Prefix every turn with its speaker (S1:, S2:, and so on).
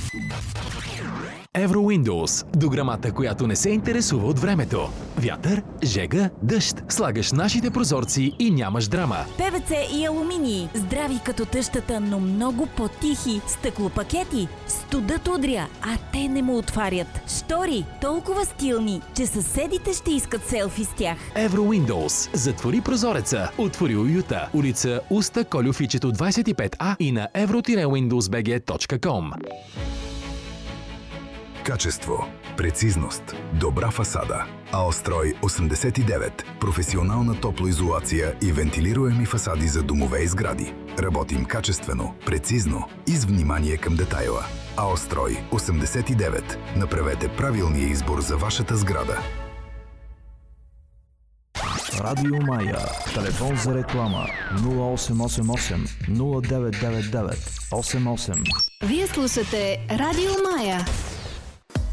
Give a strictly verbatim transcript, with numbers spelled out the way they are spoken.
S1: Евро-Windows. Дограмата, която не се интересува от времето. Вятър, жега, дъжд. Слагаш нашите прозорци и нямаш драма.
S2: Пе ви си и алуминий. Здрави като тъщата, но много по-тихи. Стъклопакети. Студът удря, а те не му отварят. Штори. Толкова стилни, че съседите ще искат селфи с тях.
S1: Евро-Windows. Затвори прозореца. Отвори уюта. Улица Уста, Колюфичето двайсет и пет А и на евро виндоус би джи точка ком.
S3: Качество, прецизност, добра фасада. Аострой осемдесет и девет. Професионална топлоизолация и вентилируеми фасади за домове и сгради. Работим качествено, прецизно и с внимание към детайла. Аострой осемдесет и девет. Направете правилния избор за вашата сграда.
S4: Радио Мая. Телефон за реклама нула осем осем осем нула девет девет девет осем осем.
S5: Вие слушате Радио Мая.